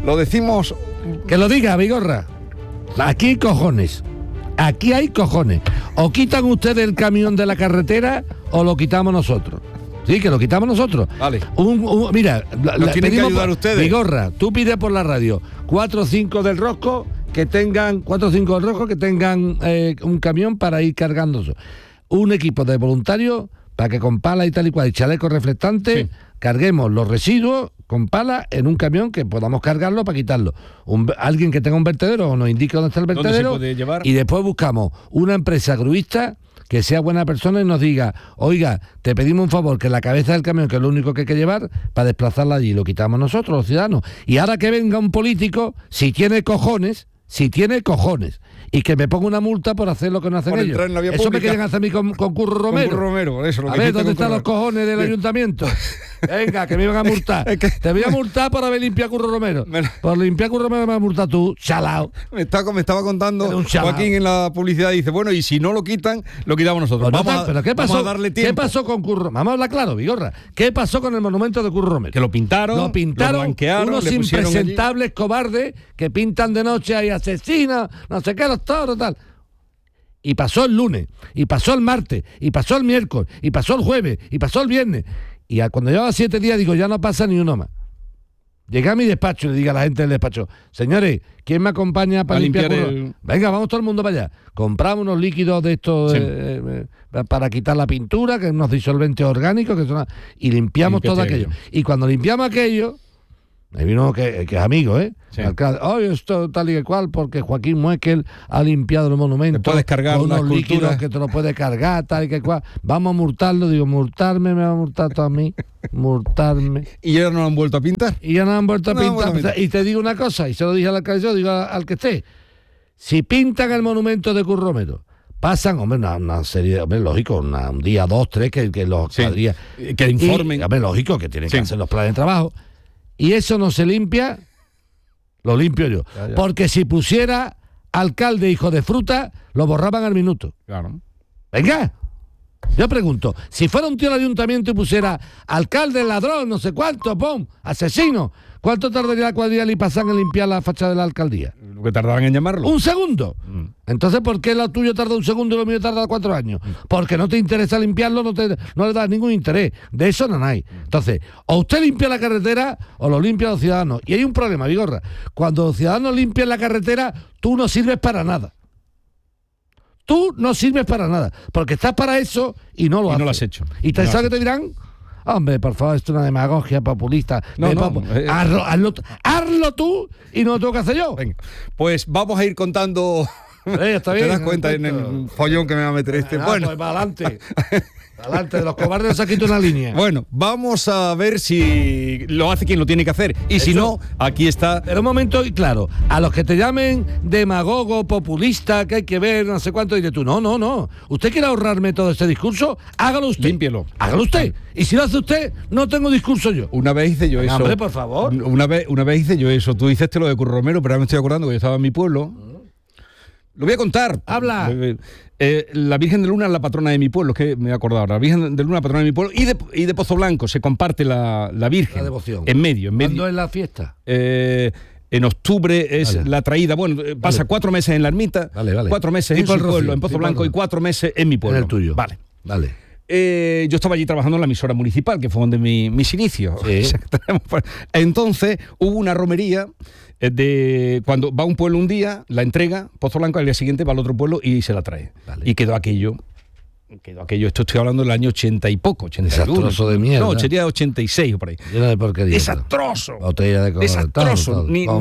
Lo decimos... Que lo diga, Vigorra. Aquí hay cojones. Aquí hay cojones. O quitan ustedes el camión de la carretera o lo quitamos nosotros. Sí, que lo quitamos nosotros. Vale. Mira, nos tienen que ayudar ustedes. Vigorra, tú pides por la radio 4 o 5 del Rosco que tengan un camión para ir cargando eso. Un equipo de voluntarios para que con pala y tal y cual y chaleco reflectante carguemos los residuos con pala en un camión que podamos cargarlo para quitarlo. Alguien que tenga un vertedero o nos indique dónde está el vertedero y después buscamos una empresa gruista que sea buena persona y nos diga, oiga, te pedimos un favor, que la cabeza del camión, que es lo único que hay que llevar, para desplazarla allí, lo quitamos nosotros, los ciudadanos. Y ahora que venga un político, si tiene cojones, y que me ponga una multa por hacer lo que no hacen ellos. Eso me quieren hacer a mí con Curro Romero. Con Curro Romero, eso. A ver, ¿dónde están los cojones del ayuntamiento? Venga, que me iban a multar. Te voy a multar por haber limpiado Curro Romero. Por limpiar Curro Romero me vas a multar tú, chalao. Me estaba contando Joaquín en la publicidad, dice, bueno, y si no lo quitan, lo quitamos nosotros. Pero ¿qué pasó? Vamos a darle tiempo. ¿Qué pasó con Curro? Vamos a hablar claro, Vigorra. ¿Qué pasó con el monumento de Curro Romero? Que lo pintaron, lo blanquearon, unos impresentables cobardes que pintan de noche ahí asesinos, no sé qué, los toros, tal. Y pasó el lunes, y pasó el martes, y pasó el miércoles, y pasó el jueves, y pasó el viernes. Y cuando llevaba 7 días, digo, ya no pasa ni uno más. Llegué a mi despacho y le digo a la gente del despacho, señores, ¿quién me acompaña para limpiar Venga, vamos todo el mundo para allá. Compramos unos líquidos de estos para quitar la pintura, que unos disolventes orgánicos, y limpiamos todo aquello. Y cuando limpiamos aquello, me vino que es amigo, alcalde, esto tal y cual, porque Joaquín Muekel ha limpiado el monumento. Te puedes cargar con unos líquidos escultura que te lo puedes cargar, tal y que cual. Vamos a multarlo, digo, multarme, me va a multar todo a mí, multarme. Y ya no lo han vuelto a pintar. Y te digo una cosa, y se lo dije al alcalde, yo digo al que esté, si pintan el monumento de Curro Romero, pasan, hombre, una serie, hombre, lógico, un día, 2, 3, que los cuadrillas... Que informen. Y, hombre, lógico, que tienen que hacer los planes de trabajo. Y eso no se limpia, lo limpio yo. Ya. Porque si pusiera alcalde hijo de fruta, lo borraban al minuto. Claro. Venga, yo pregunto, si fuera un tío del ayuntamiento y pusiera alcalde, ladrón, no sé cuánto, ¡pum!, asesino, ¿cuánto tardaría la cuadrilla y pasan en limpiar la fachada de la alcaldía? Lo que tardaban en llamarlo. ¡Un segundo! Entonces, ¿por qué lo tuyo tarda 1 segundo y lo mío tarda 4 años? Porque no te interesa limpiarlo, no le das ningún interés. De eso no hay. Entonces, o usted limpia la carretera o lo limpian los ciudadanos. Y hay un problema, Vigorra. Cuando los ciudadanos limpian la carretera, tú no sirves para nada. Tú no sirves para nada. Porque estás para eso y no lo haces. No lo has hecho. ¿Y te sabes que te dirán? Hombre, por favor, esto es una demagogia populista. Hazlo tú y no lo tengo que hacer yo. Venga, pues vamos a ir contando. Está bien, ¿te das cuenta en el follón que me va a meter este? Bueno, pues para adelante. Adelante, de los cobardes se ha quitado una línea. Bueno, vamos a ver si lo hace quien lo tiene que hacer. Y si no, aquí está. Pero un momento, y claro, a los que te llamen demagogo, populista, que hay que ver, no sé cuánto, y tú, no. ¿Usted quiere ahorrarme todo este discurso? Hágalo usted. Límpielo. Hágalo usted. Y si lo hace usted, no tengo discurso yo. Una vez hice yo eso. Hombre, por favor. Una vez hice yo eso. Tú dices lo de Curro Romero, pero ahora me estoy acordando que yo estaba en mi pueblo. Lo voy a contar. Habla. La Virgen de Luna es la patrona de mi pueblo, que me he acordado ahora. La Virgen de Luna es la patrona de mi pueblo. Y de Pozo Blanco se comparte la Virgen. La devoción. En medio. ¿Cuándo es la fiesta? En octubre es la traída. Bueno, pasa 4 meses en la ermita, 4 meses en su pueblo, en Pozo Blanco, y 4 meses en mi pueblo. En el tuyo. Vale. Yo estaba allí trabajando en la emisora municipal, que fue donde mis inicios. Sí. Entonces hubo una romería de cuando va a un pueblo un día, la entrega, Pozo Blanco, al día siguiente va al otro pueblo y se la trae. Y quedó aquello, esto estoy hablando del año 80 y poco, 81. Desastroso de mierda. No, sería 86 o por ahí. Lleno de porquería. Desastroso. Botella de desastroso. todo. Ni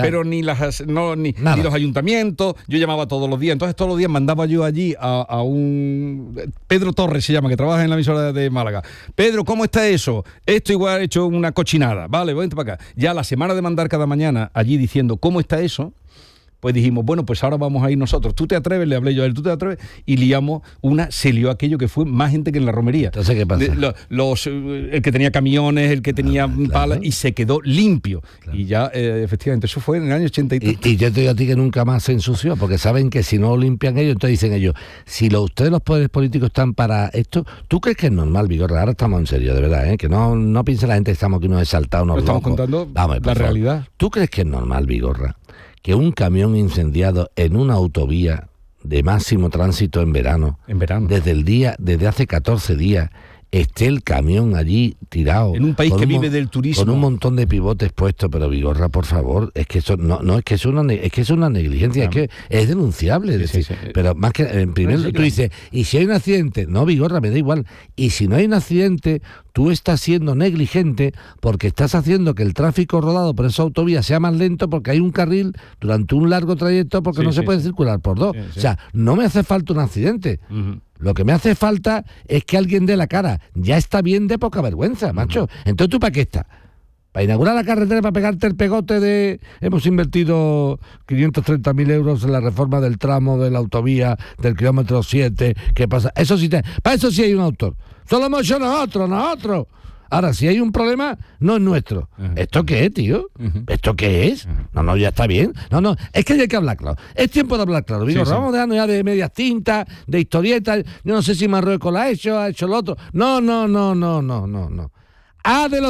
los ayuntamientos. Yo llamaba todos los días. Entonces todos los días mandaba yo allí a un... Pedro Torres se llama, que trabaja en la emisora de Málaga. Pedro, ¿cómo está eso? Esto igual ha hecho una cochinada. Vale, vente para acá. Ya la semana de mandar cada mañana allí diciendo cómo está eso, Pues dijimos, bueno, pues ahora vamos a ir nosotros. ¿Tú te atreves? Le hablé yo a él, ¿tú te atreves? Y liamos se lió aquello que fue más gente que en la romería. Entonces, ¿qué pasa? El que tenía camiones, el que tenía palas, y se quedó limpio. Claro. Y ya, efectivamente, eso fue en el año 83. Y yo te digo a ti que nunca más se ensució, porque saben que si no lo limpian ellos, entonces dicen ellos, si ustedes los poderes políticos están para esto, ¿tú crees que es normal, Vigorra? Ahora estamos en serio, de verdad, que no piense la gente que estamos aquí unos exaltados, unos locos. Estamos contando la realidad. ¿Tú crees que es normal, Vigorra, que un camión incendiado en una autovía de máximo tránsito en verano, desde hace 14 días, esté el camión allí tirado en un país que vive del turismo, con un montón de pivotes puestos? Pero Vigorra, por favor, es que eso es que es una negligencia, claro. Es que es denunciable, sí, decir, sí. Pero más que primero tú dices, y si hay un accidente, no, Vigorra, me da igual, y si no hay un accidente, tú estás siendo negligente porque estás haciendo que el tráfico rodado por esa autovía sea más lento porque hay un carril durante un largo trayecto porque no se puede circular por dos. O sea, no me hace falta un accidente. Lo que me hace falta es que alguien dé la cara. Ya está bien de poca vergüenza, macho. Entonces, ¿tú para qué estás? ¿Para inaugurar la carretera, para pegarte el pegote de... Hemos invertido 530.000 euros en la reforma del tramo de la autovía del kilómetro 7? ¿Qué pasa? Eso sí, para eso sí hay un autor. Solo hemos hecho nosotros. Ahora, si hay un problema, no es nuestro. ¿Esto qué es, tío? ¿Esto qué es? No, ya está bien. No, es que hay que hablar claro. Es tiempo de hablar claro. Digo, vamos dejando ya de medias tintas, de historietas. Yo no sé si Marruecos la ha hecho lo otro. No. De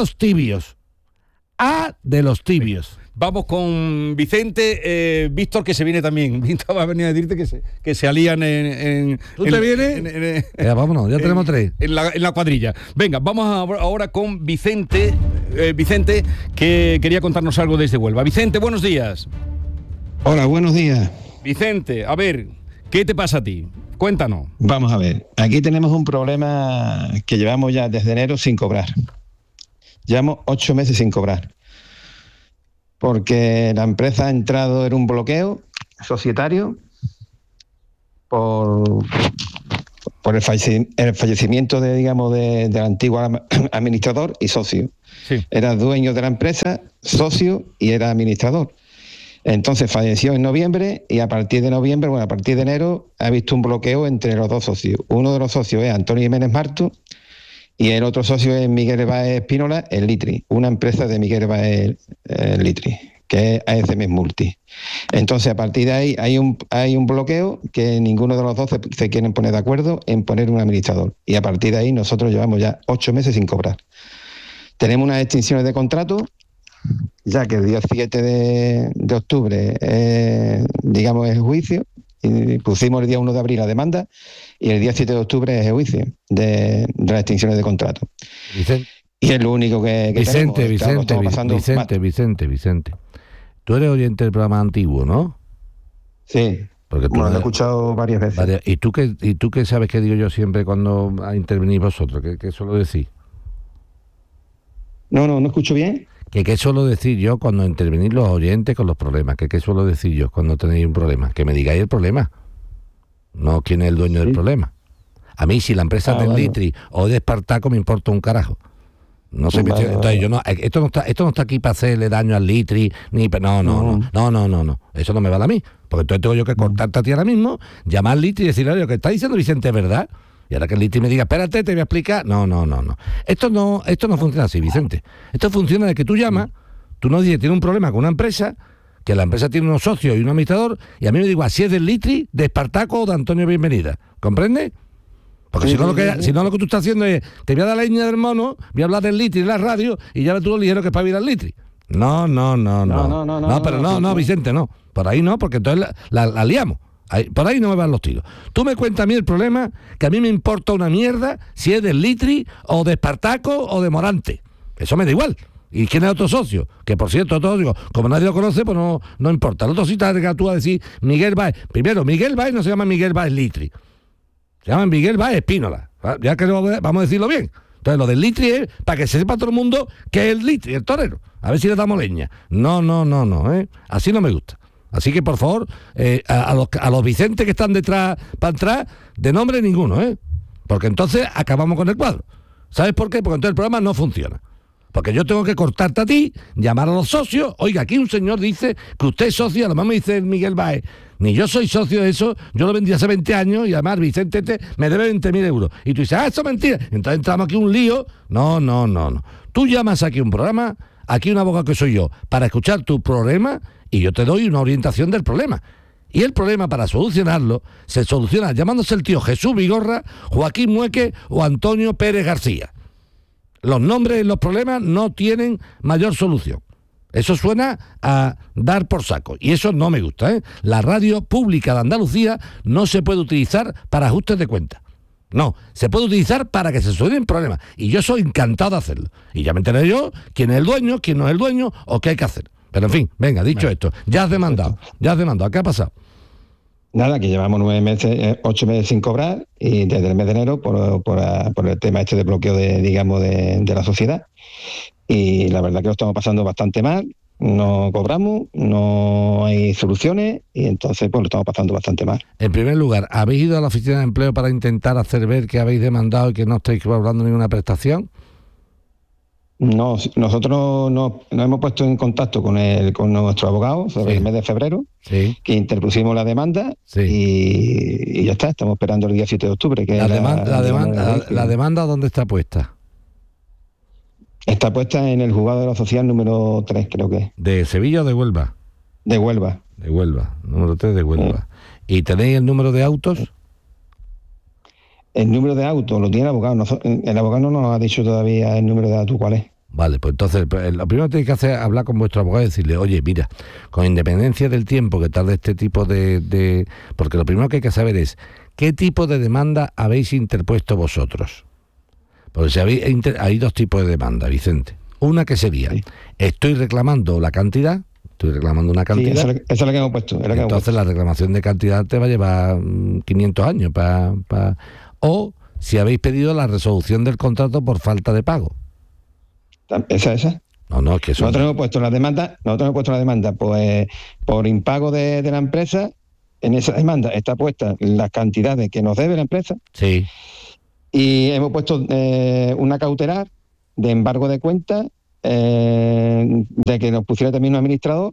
los tibios. Vamos con Vicente, Víctor, que se viene también. Víctor va a venir a decirte que se alían en... ¿Tú te vienes? Vámonos, ya tenemos 3. En la cuadrilla. Venga, vamos ahora con Vicente, que quería contarnos algo desde Huelva. Vicente, buenos días. Hola, buenos días. Vicente, a ver, ¿qué te pasa a ti? Cuéntanos. Vamos a ver, aquí tenemos un problema que llevamos ya desde enero sin cobrar. Llevamos 8 meses sin cobrar. Porque la empresa ha entrado en un bloqueo societario por el fallecimiento del antiguo administrador y socio. Sí. Era dueño de la empresa, socio y era administrador. Entonces falleció en noviembre y a partir de enero ha visto un bloqueo entre los dos socios. Uno de los socios es Antonio Jiménez Marto y el otro socio es Miguel Báez Espínola, el Litri, una empresa de Miguel Báez Litri, que es AECMES Multi. Entonces, a partir de ahí hay un bloqueo que ninguno de los dos se quieren poner de acuerdo en poner un administrador. Y a partir de ahí nosotros llevamos ya 8 meses sin cobrar. Tenemos unas extinciones de contrato, ya que el día 7 de octubre es el juicio, y pusimos el día 1 de abril la demanda, y el día 7 de octubre es el juicio de las extinciones de contrato. Vicente. Y es lo único que Vicente, tenemos. Vicente. Tú eres oyente del programa antiguo, ¿no? Sí. Porque tú lo he escuchado varias veces. ¿Y tú qué sabes que digo yo siempre cuando intervenís vosotros? ¿Qué suelo decir? No escucho bien. ¿Qué suelo decir yo cuando intervenís los oyentes con los problemas? ¿Qué suelo decir yo cuando tenéis un problema? Que me digáis el problema. No quién es el dueño del problema. A mí, si la empresa es del Litri o de Espartaco, me importa un carajo. No sé, entonces yo no, esto no está aquí para hacerle daño al Litri, ni no. Eso no me vale a mí. Porque entonces tengo yo que cortarte a ti ahora mismo, llamar al Litri y decirle, oye, lo que está diciendo Vicente es verdad. Y ahora que el Litri me diga, espérate, te voy a explicar. No. Esto no funciona así, Vicente. Esto funciona de que tú llamas, tú nos dices, tiene un problema con una empresa, que la empresa tiene unos socios y un administrador, y a mí me digo, si es del Litri, de Espartaco o de Antonio Bienvenida. ¿Comprende? Porque si no lo que tú estás haciendo es, te voy a dar la leña del mono, voy a hablar del Litri en la radio, y ya ves tú lo ligero que es para ir al Litri. No, Vicente, no. Por ahí no, porque entonces la liamos. Por ahí no me van los tiros. Tú me cuentas a mí el problema, que a mí me importa una mierda si es del Litri o de Espartaco o de Morante. Eso me da igual. ¿Y quién es otro socio? Que por cierto, todos digo, como nadie lo conoce, pues no importa. El otro sí te que tú a decir Miguel Báez. Primero, Miguel Báez no se llama Miguel Báez Litri. Se llama Miguel Báez Espínola. Ya que vamos a decirlo bien. Entonces, lo del Litri es para que se sepa todo el mundo que es el Litri, el torero. A ver si le damos leña. No, así no me gusta. Así que, por favor, a los Vicentes que están detrás, para atrás, de nombre ninguno, porque entonces acabamos con el cuadro. ¿Sabes por qué? Porque entonces el programa no funciona. Porque yo tengo que cortarte a ti, llamar a los socios. Oiga, aquí un señor dice que usted es socio, a lo mejor me dice Miguel Baez, ni yo soy socio de eso, yo lo vendí hace 20 años y además Vicente me debe 20.000 euros. Y tú dices, eso es mentira. Entonces entramos aquí un lío. No. Tú llamas aquí un programa, aquí un abogado que soy yo, para escuchar tu problema y yo te doy una orientación del problema. Y el problema, para solucionarlo, se soluciona llamándose el tío Jesús Vigorra, Joaquín Mueque o Antonio Pérez García. Los nombres en los problemas no tienen mayor solución. Eso suena a dar por saco. Y eso no me gusta, ¿eh? La radio pública de Andalucía no se puede utilizar para ajustes de cuentas. No, se puede utilizar para que se solucionen problemas. Y yo soy encantado de hacerlo. Y ya me enteré yo quién es el dueño, quién no es el dueño o qué hay que hacer. Pero en fin, venga, dicho esto, ya has demandado. ¿Qué ha pasado? Nada, que llevamos 8 meses sin cobrar y desde el mes de enero por el tema este de bloqueo de la sociedad. Y la verdad que lo estamos pasando bastante mal, no cobramos, no hay soluciones y entonces pues lo estamos pasando bastante mal. En primer lugar, ¿habéis ido a la oficina de empleo para intentar hacer ver que habéis demandado y que no estáis cobrando ninguna prestación? No, nosotros nos hemos puesto en contacto con nuestro abogado sobre el mes de febrero, que interpusimos la demanda y ya está, estamos esperando el día 7 de octubre. Que ¿La demanda dónde está puesta? Está puesta en el juzgado de lo social número 3, creo que es. ¿De Sevilla o de Huelva? De Huelva. De Huelva, número 3 de Huelva. ¿Y tenéis el número de autos? El número de auto lo tiene el abogado. El abogado no nos ha dicho todavía el número de auto cuál es. Vale, pues entonces lo primero que tenéis que hacer es hablar con vuestro abogado y decirle, oye, mira, con independencia del tiempo que tarde este tipo de... Porque lo primero que hay que saber es qué tipo de demanda habéis interpuesto vosotros. Porque si hay dos tipos de demanda, Vicente. Una que sería, estoy reclamando la cantidad, estoy reclamando una cantidad. Sí, esa es la que hemos puesto. Entonces la reclamación de cantidad te va a llevar 500 años o si habéis pedido la resolución del contrato por falta de pago. ¿Esa? No, es que eso... Nosotros hemos puesto la demanda pues, por impago de la empresa. En esa demanda está puesta las cantidades que nos debe la empresa. Sí. Y hemos puesto una cautelar de embargo de cuentas, de que nos pusiera también un administrador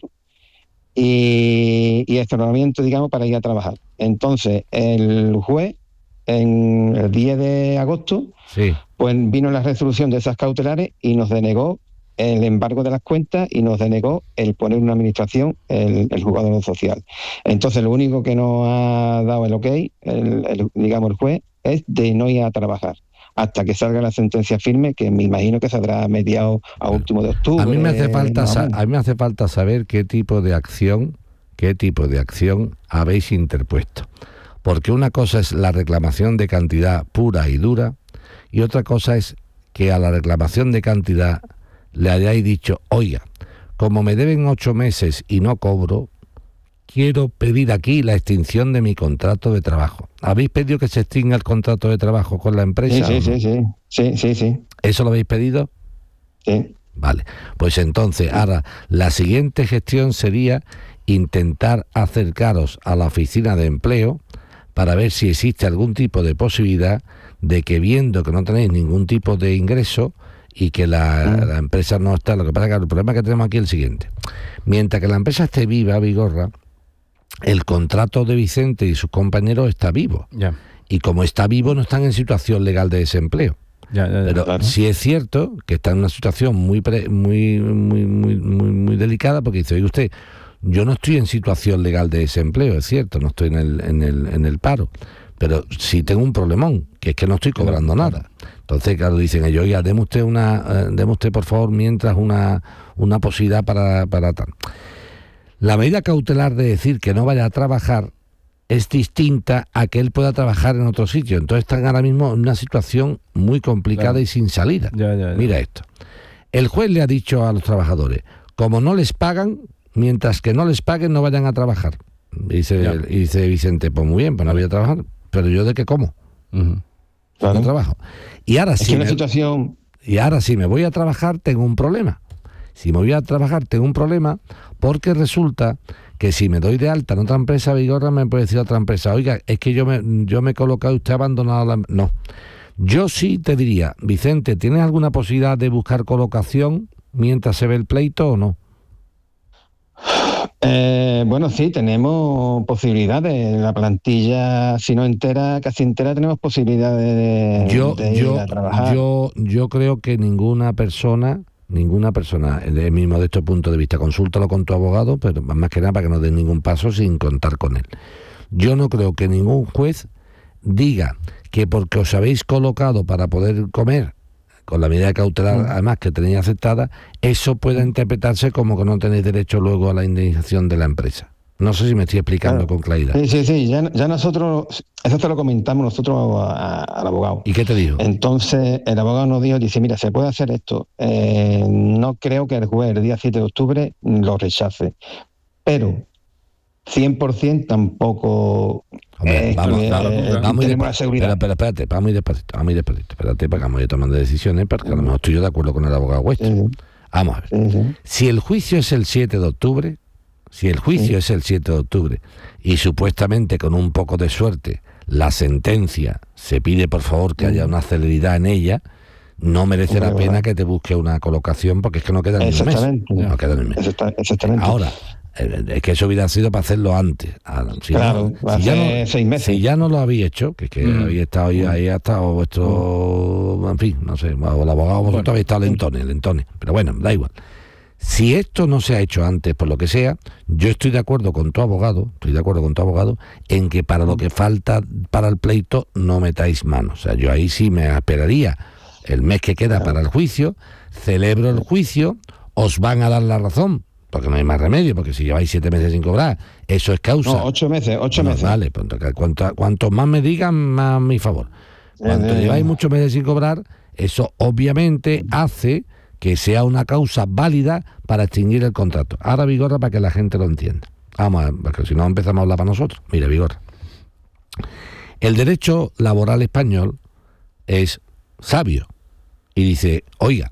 y extraordinariamente, digamos, para ir a trabajar. Entonces, el juez, en el 10 de agosto, pues vino la resolución de esas cautelares y nos denegó el embargo de las cuentas y nos denegó el poner una administración, el juzgado de lo social. Entonces, lo único que nos ha dado el ok, digamos, el juez, es de no ir a trabajar hasta que salga la sentencia firme, que me imagino que saldrá a mediados a último de octubre. A mí me hace falta saber qué tipo de acción habéis interpuesto. Porque una cosa es la reclamación de cantidad pura y dura y otra cosa es que a la reclamación de cantidad le hayáis dicho, oiga, como me deben 8 meses y no cobro, quiero pedir aquí la extinción de mi contrato de trabajo. ¿Habéis pedido que se extinga el contrato de trabajo con la empresa? Sí. ¿Eso lo habéis pedido? Sí. Vale, pues entonces ahora la siguiente gestión sería intentar acercaros a la oficina de empleo para ver si existe algún tipo de posibilidad de que, viendo que no tenéis ningún tipo de ingreso y que la empresa no está... Lo que pasa es que el problema que tenemos aquí es el siguiente. Mientras que la empresa esté viva, Vigorra, el contrato de Vicente y sus compañeros está vivo. Ya. Y como está vivo, no están en situación legal de desempleo. Pero claro, sí es cierto que está en una situación muy delicada, porque dice, oye usted, yo no estoy en situación legal de desempleo, es cierto, no estoy en el paro, pero sí tengo un problemón, que es que no estoy cobrando nada. Entonces, claro, dicen ellos, oiga, deme usted por favor mientras una posibilidad para tal. La medida cautelar de decir que no vaya a trabajar es distinta a que él pueda trabajar en otro sitio. Entonces están ahora mismo en una situación muy complicada y sin salida. Ya. Mira esto. El juez le ha dicho a los trabajadores, como no les pagan, mientras que no les paguen no vayan a trabajar. Y dice Vicente, pues muy bien, pues no voy a trabajar, pero ¿yo de qué como? Claro. No trabajo. Y ahora sí si me voy a trabajar tengo un problema. Si me voy a trabajar tengo un problema porque resulta que si me doy de alta en otra empresa, Vigorra me puede decir a otra empresa, oiga, es que yo me he colocado, usted ha abandonado la... No. Yo sí te diría, Vicente, ¿tienes alguna posibilidad de buscar colocación mientras se ve el pleito o no? Bueno, sí, tenemos posibilidades. La plantilla, si no entera, casi entera, tenemos posibilidades de ir a trabajar. Yo creo que ninguna persona, de mi modesto punto de vista, consúltalo con tu abogado, pero más que nada para que no den ningún paso sin contar con él. Yo no creo que ningún juez diga que porque os habéis colocado para poder comer, con la medida cautelar además que tenéis aceptada, eso pueda interpretarse como que no tenéis derecho luego a la indemnización de la empresa. No sé si me estoy explicando con claridad. Sí, ya nosotros, eso te lo comentamos nosotros al abogado. ¿Y qué te dijo? Entonces el abogado nos dice, mira, se puede hacer esto. No creo que el juez el día 7 de octubre lo rechace, pero 100% tampoco. Hombre, vamos tenemos la seguridad. Pero espérate, vamos muy despacito. Espérate, para que vamos a ir tomando decisiones, porque a lo mejor estoy yo de acuerdo con el abogado vuestro. Vamos a ver. Si el juicio es el 7 de octubre, y supuestamente con un poco de suerte la sentencia se pide por favor que haya una celeridad en ella, no merece la pena que te busque una colocación, porque es que no queda ni un mes. No queda ni un mes. Exactamente. Ahora, es que eso hubiera sido para hacerlo antes. Si 6 meses. Si ya no lo habéis hecho, que habéis estado ahí ha estado vuestro, en fin, no sé, el abogado, vosotros habéis estado lentones, pero bueno, da igual. Si esto no se ha hecho antes, por lo que sea, yo estoy de acuerdo con tu abogado, en que para lo que falta para el pleito no metáis mano. O sea, yo ahí sí me esperaría el mes que queda para el juicio, celebro el juicio, os van a dar la razón, porque no hay más remedio, porque si lleváis 7 meses sin cobrar, eso es causa. No, 8 meses. Vale, pues cuanto más me digan, más a mi favor. Cuando lleváis muchos meses sin cobrar, eso obviamente hace que sea una causa válida para extinguir el contrato. Ahora, Vigorra, para que la gente lo entienda. Vamos a ver, porque si no empezamos a hablar para nosotros. Mira, Vigorra. El derecho laboral español es sabio y dice, oiga,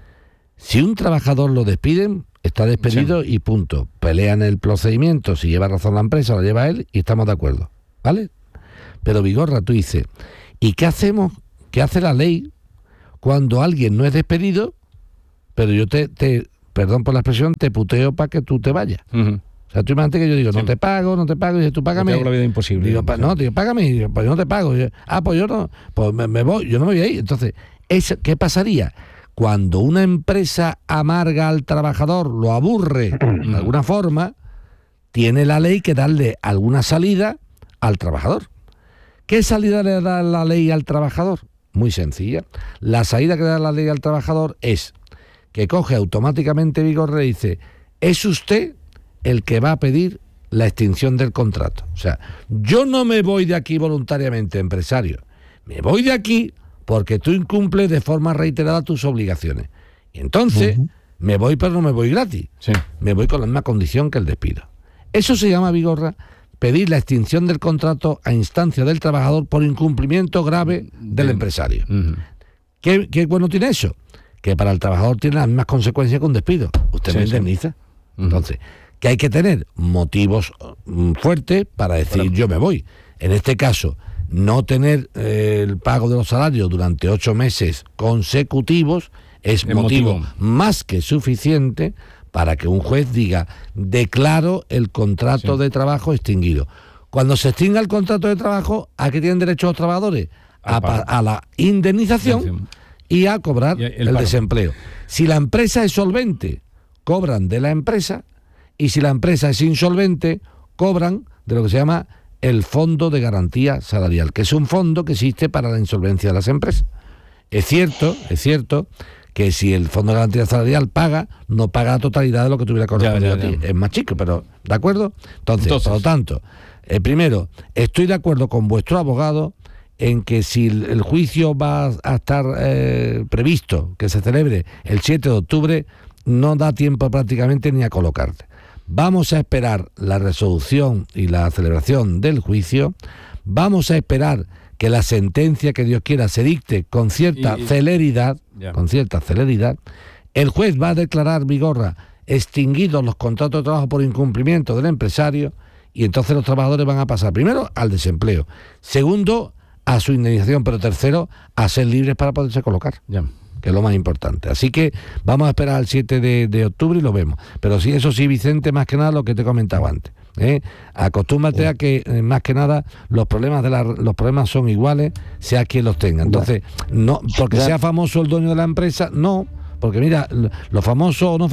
si un trabajador lo despiden, está despedido y punto. Pelean el procedimiento, si lleva razón la empresa, lo lleva él y estamos de acuerdo, ¿vale? Pero Vigorra, tú dices, ¿y qué hacemos? ¿Qué hace la ley cuando alguien no es despedido, pero yo perdón por la expresión, te puteo para que tú te vayas? O sea, tú imagínate que yo digo, no te pago, y dices, tú págame. Te hago la vida imposible. Digo, págame, y digo, pues yo no te pago. Pues yo no, pues me voy, yo no me voy ahí. Entonces, ¿qué pasaría? Cuando una empresa amarga al trabajador, lo aburre de alguna forma, tiene la ley que darle alguna salida al trabajador. ¿Qué salida le da la ley al trabajador? Muy sencilla. La salida que da la ley al trabajador es que coge automáticamente Vigorra y dice, es usted el que va a pedir la extinción del contrato. O sea, yo no me voy de aquí voluntariamente, empresario. Me voy de aquí porque tú incumples de forma reiterada tus obligaciones. Y entonces me voy, pero no me voy gratis. Sí. Me voy con la misma condición que el despido. Eso se llama, Vigorra, pedir la extinción del contrato a instancia del trabajador por incumplimiento grave del empresario. ¿Qué bueno tiene eso? Que para el trabajador tiene las mismas consecuencias que un despido. Usted me indemniza. Entonces, que hay que tener motivos fuertes para decir yo me voy. En este caso, no tener el pago de los salarios durante 8 meses consecutivos es motivo más que suficiente para que un juez diga, declaro el contrato de trabajo extinguido. Cuando se extinga el contrato de trabajo, ¿a qué tienen derecho los trabajadores? A la indemnización y a cobrar el desempleo. Si la empresa es solvente, cobran de la empresa, y si la empresa es insolvente, cobran de lo que se llama el Fondo de Garantía Salarial, que es un fondo que existe para la insolvencia de las empresas. Es cierto que si el Fondo de Garantía Salarial paga, no paga la totalidad de lo que tuviera correspondido a ti. Es más chico, pero ¿de acuerdo? Entonces, por lo tanto, primero, estoy de acuerdo con vuestro abogado en que si el juicio va a estar previsto, que se celebre el 7 de octubre, no da tiempo prácticamente ni a colocarte. Vamos a esperar la resolución y la celebración del juicio, vamos a esperar que la sentencia que Dios quiera se dicte con cierta celeridad, el juez va a declarar, Vigorra, extinguidos los contratos de trabajo por incumplimiento del empresario, y entonces los trabajadores van a pasar primero al desempleo, segundo a su indemnización, pero tercero, a ser libres para poderse colocar. Ya. Que es lo más importante. Así que vamos a esperar al 7 de octubre y lo vemos. Pero sí, eso sí, Vicente, más que nada lo que te comentaba antes. Acostúmbrate a que, más que nada, los problemas son iguales, sea quien los tenga. Entonces, no porque sea famoso el dueño de la empresa, no, porque mira, los famosos o no